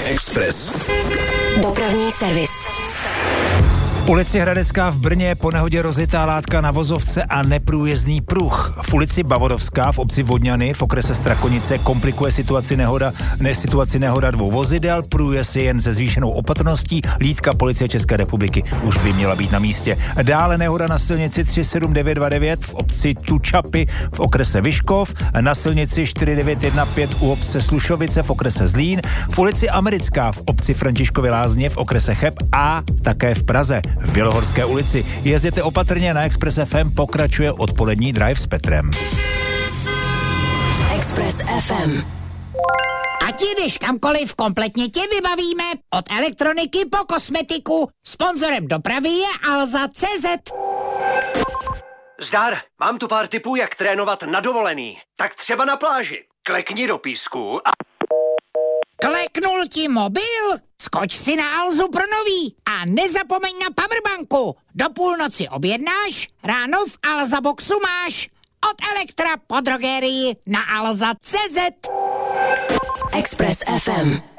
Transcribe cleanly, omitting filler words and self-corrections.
Express. Dopravní servis. V ulici Hradecká v Brně po nehodě rozlitá látka na vozovce a neprůjezdný pruh. V ulici Bavorovská v obci Vodňany v okrese Strakonice komplikuje situaci nehoda dvou vozidel, průjezd je jen se zvýšenou opatrností, hlídka policie České republiky už by měla být na místě. Dále nehoda na silnici 37929 v obci Tučapy v okrese Vyškov, na silnici 4915 u obce Slušovice v okrese Zlín, v ulici Americká v obci Františkovy Lázně v okrese Cheb a také v Praze v Bělohorské ulici. Jezděte opatrně, na Express FM pokračuje odpolední drive s Petrem. Express FM. Ať jdeš kamkoliv, kompletně tě vybavíme. Od elektroniky po kosmetiku. Sponzorem dopravy je Alza.cz. Zdar, mám tu pár tipů, jak trénovat na dovolený. Tak třeba na pláži. Klekni do písku a... Kleknul ti mobil? Skoč si na Alzu pro nový a nezapomeň na powerbanku. Do půlnoci objednáš, ráno v Alza Boxu máš. Od Elektra po drogerii na Alza.cz. Express FM.